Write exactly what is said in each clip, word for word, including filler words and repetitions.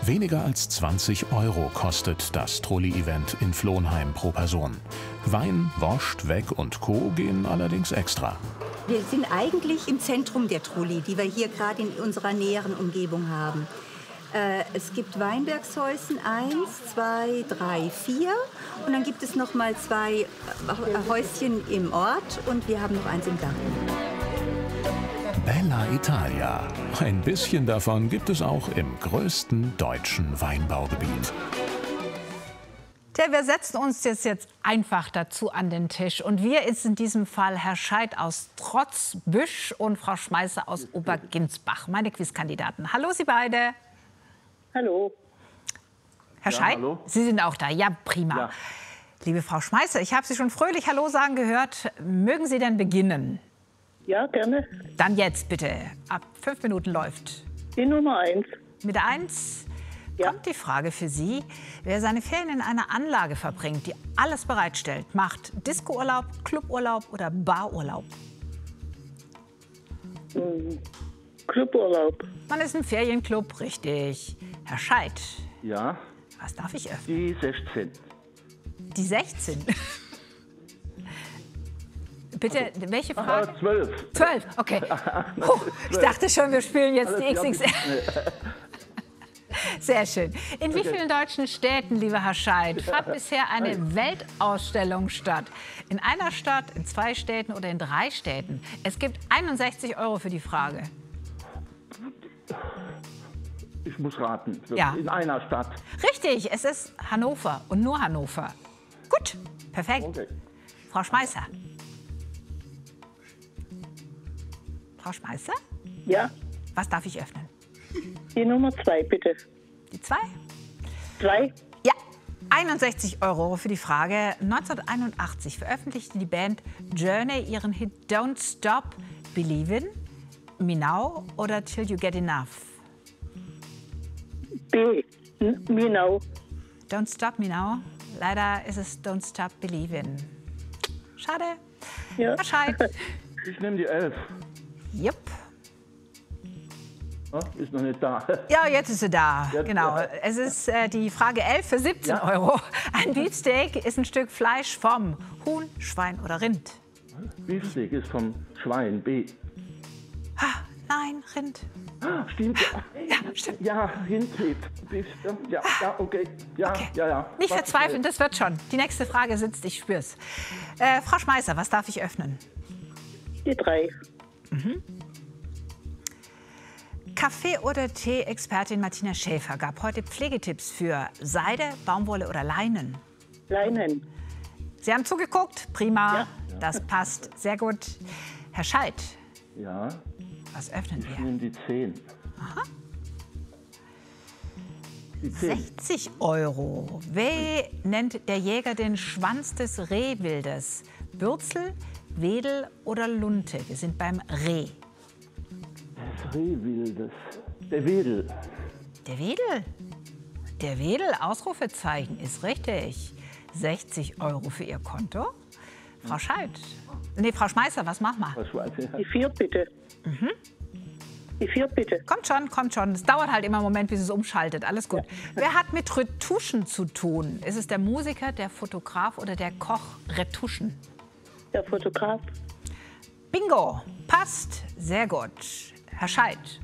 Weniger als zwanzig Euro kostet das Trulli-Event in Flohnheim pro Person. Wein, Wurst, Weg und Co. gehen allerdings extra. Wir sind eigentlich im Zentrum der Trulli, die wir hier gerade in unserer näheren Umgebung haben. Äh, es gibt Weinbergshäusen eins, zwei, drei, vier. Und dann gibt es noch mal zwei Häuschen im Ort und wir haben noch eins im Garten. Bella Italia. Ein bisschen davon gibt es auch im größten deutschen Weinbaugebiet. Ja, wir setzen uns jetzt, jetzt einfach dazu an den Tisch. Und wir ist in diesem Fall Herr Scheidt aus Trotzbüsch und Frau Schmeißer aus Oberginsbach, meine Quizkandidaten. Hallo, Sie beide. Hallo. Herr Ja, Scheidt, hallo. Sie sind auch da. Ja, prima. Ja. Liebe Frau Schmeißer, ich habe Sie schon fröhlich Hallo sagen gehört. Mögen Sie denn beginnen? Ja, gerne. Dann jetzt bitte. Ab fünf Minuten läuft. Die Nummer eins. Mit der Eins Ja. kommt die Frage für Sie. Wer seine Ferien in einer Anlage verbringt, die alles bereitstellt, macht Discourlaub, Cluburlaub oder Barurlaub? Hm. Cluburlaub. Man ist im Ferienclub, richtig. Herr Scheidt, Ja, was darf ich öffnen? die sechzehn. Die sechzehn. Bitte, welche Frage? Ah, zwölf. zwölf, okay. Puh, ich dachte schon, wir spielen jetzt die Alles, X X L. Sehr schön. In wie vielen deutschen Städten, lieber Herr Scheidt, fand bisher eine Weltausstellung statt? In einer Stadt, in zwei Städten oder in drei Städten? Es gibt einundsechzig Euro für die Frage. Ich muss raten. Ja. In einer Stadt. Richtig, es ist Hannover und nur Hannover. Gut, perfekt. Okay. Frau Schmeißer. Frau Schmeißer, Ja, was darf ich öffnen? die Nummer zwei, bitte. Die zwei? Zwei? Ja, einundsechzig Euro für die Frage. neunzehnhunderteinundachtzig veröffentlichte die Band Journey ihren Hit Don't Stop Believin', Me Now oder Till You Get Enough? B. N- Me Now. Don't Stop Me Now. Leider ist es Don't Stop Believin'. Schade. Ja. Herr Scheidt. Ich nehme die elf. Jupp. Oh, ist noch nicht da. Ja, jetzt ist sie da. Jetzt, Genau. ja. Es ist äh, die Frage elf für siebzehn Ja. Euro. Ein Beefsteak ist ein Stück Fleisch vom Huhn, Schwein oder Rind. Beefsteak ist vom Schwein. B. Ha, nein, Rind. Ah, stimmt, ja. Ja, stimmt. Ja, Hindbeef. Beef, ja, ja, okay. Ja, Okay. ja, ja. Nicht Was- verzweifeln, das wird schon. Die nächste Frage sitzt, ich spür's. Äh, Frau Schmeißer, was darf ich öffnen? Die drei. Kaffee- oder Tee-Expertin Martina Schäfer gab heute Pflegetipps für Seide, Baumwolle oder Leinen. Leinen. Sie haben zugeguckt? Prima. Ja. Das passt. Sehr gut. Herr Scheidt, Ja, was öffnen ich wir? nehme die zehn. Die zehn. sechzig Euro. Wer nennt der Jäger den Schwanz des Rehwildes? Bürzel, Wedel oder Lunte? Wir sind beim Reh. Das Rehwildes. Der Wedel. Der Wedel? Der Wedel, Ausrufezeichen, ist richtig. sechzig Euro für Ihr Konto. Frau Scheidt. Nee, Frau Schmeißer, was machen wir? Was weiß ich? Die vier, bitte. Die vier, bitte. Kommt schon, kommt schon. Es dauert halt immer einen Moment, bis es umschaltet. Alles gut. Wer hat mit Retuschen zu tun? Ist es der Musiker, der Fotograf oder der Koch? Retuschen. Der Fotograf. Bingo. Passt. Sehr gut. Herr Scheidt.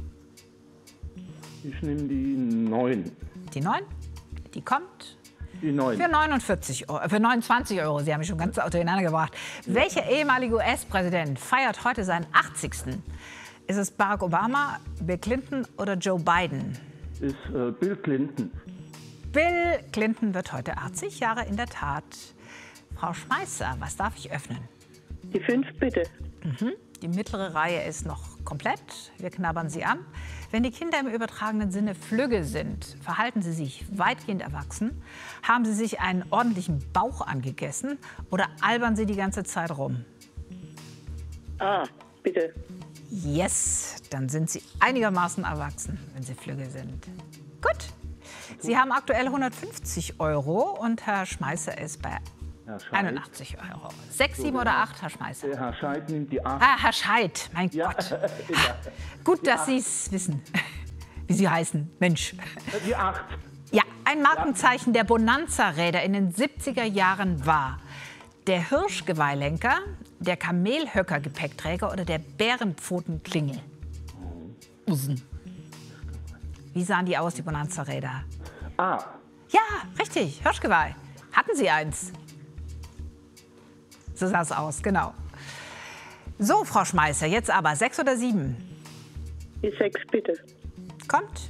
Ich nehme die neun. Die neun? Die kommt. Die neun. Für neunundvierzig Euro, für neunundzwanzig Euro, Sie haben mich schon ganz durcheinander gebracht. Welcher ehemalige U S-Präsident feiert heute seinen achtzigsten? Ist es Barack Obama, Bill Clinton oder Joe Biden? Ist äh, Bill Clinton. Bill Clinton wird heute achtzig Jahre, in der Tat. Frau Schmeißer, was darf ich öffnen? Die fünf, bitte. Die mittlere Reihe ist noch komplett. Wir knabbern sie an. Wenn die Kinder im übertragenen Sinne flügge sind, verhalten sie sich weitgehend erwachsen, haben sie sich einen ordentlichen Bauch angegessen oder albern sie die ganze Zeit rum? A, bitte. Yes, dann sind sie einigermaßen erwachsen, wenn sie flügge sind. Gut. Sie haben aktuell hundertfünfzig Euro und Herr Schmeißer ist bei Herr Scheidt. einundachtzig Euro. Sechs, sieben oder acht, Herr Schmeißer? Der Herr Scheidt nimmt die acht. Ah, Herr Scheidt, mein Ja. Gott. Ja. Gut, dass Sie es wissen. wie sie heißen. Mensch. Die acht. Ja, ein Markenzeichen der Bonanza-Räder in den siebziger Jahren war der Hirschgeweihlenker, der Kamelhöcker-Gepäckträger oder der Bärenpfotenklingel. Usen. Wie sahen die aus, die Bonanza-Räder? Ah. Ja, richtig, Hirschgeweih. Hatten Sie eins? So sah es aus, genau. So, Frau Schmeißer, jetzt aber sechs oder sieben? Die sechs, bitte. Kommt.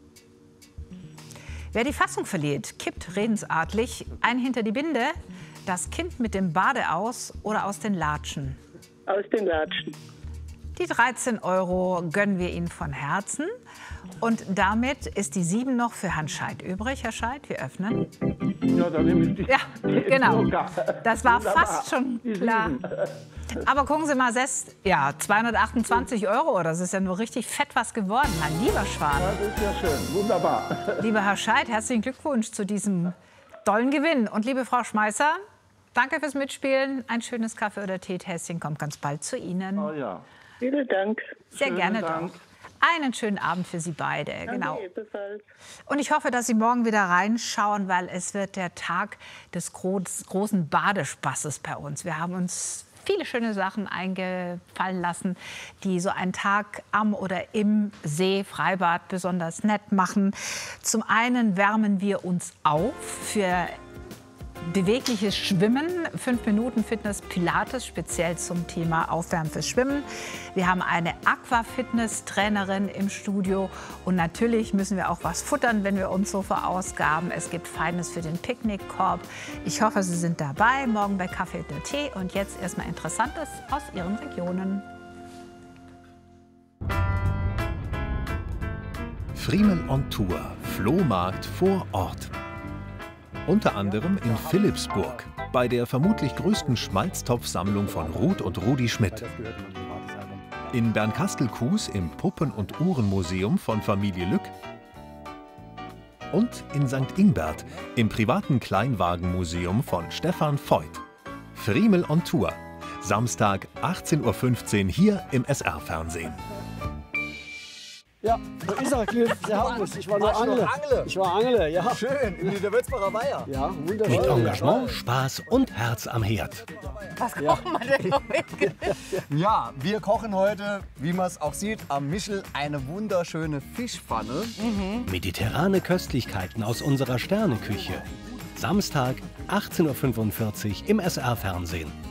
Wer die Fassung verliert, kippt redensartlich ein hinter die Binde, das Kind mit dem Bade aus oder aus den Latschen. Aus den Latschen. Die dreizehn Euro gönnen wir Ihnen von Herzen. Und damit ist die sieben noch für Herrn Scheid übrig. Herr Scheid, wir öffnen. Ja, dann nehme ich die. Ja, genau. Das war Wunderbar. fast schon Die klar. sieben. Aber gucken Sie mal, Sest, ja, zweihundertachtundzwanzig Euro, das ist ja nur richtig fett was geworden, mein lieber Schwan. Das ist ja schön, wunderbar. Lieber Herr Scheid, herzlichen Glückwunsch zu diesem tollen Gewinn. Und liebe Frau Schmeißer, danke fürs Mitspielen. Ein schönes Kaffee- oder Teetässchen kommt ganz bald zu Ihnen. Oh ja. Vielen Dank. Sehr Schönen gerne Dank. doch. Einen schönen Abend für Sie beide. Genau. Danke, ebenfalls. Und ich hoffe, dass Sie morgen wieder reinschauen, weil es wird der Tag des groß, großen Badespaßes bei uns. Wir haben uns viele schöne Sachen eingefallen lassen, die so einen Tag am oder im See, Freibad besonders nett machen. Zum einen wärmen wir uns auf für bewegliches Schwimmen, fünf Minuten Fitness Pilates, speziell zum Thema Aufwärmen fürs Schwimmen. Wir haben eine Aquafitness-Trainerin im Studio und natürlich müssen wir auch was futtern, wenn wir uns so verausgaben. Es gibt Feines für den Picknickkorb. Ich hoffe, Sie sind dabei, morgen bei Kaffee oder Tee. Und jetzt erstmal Interessantes aus Ihren Regionen. Friemel on Tour, Flohmarkt vor Ort. Unter anderem in Philippsburg, bei der vermutlich größten Schmalztopfsammlung von Ruth und Rudi Schmidt. In Bernkastel-Kues im Puppen- und Uhrenmuseum von Familie Lück. Und in Sankt Ingbert im privaten Kleinwagenmuseum von Stefan Voigt. Friemel on Tour, Samstag achtzehn Uhr fünfzehn hier im S R-Fernsehen. Ja, da ist er, Cliff. Servus. Ich war nur Angler. Ich war Angler, ja. Schön, in der Würzbacher Weiher. Ja, wunderbar. Mit Engagement, Spaß und Herz am Herd. Was kochen wir denn heute? Ja, wir kochen heute, wie man es auch sieht, am Michel eine wunderschöne Fischpfanne. Mediterrane Köstlichkeiten aus unserer Sterneküche. Samstag achtzehn Uhr fünfundvierzig im S R-Fernsehen.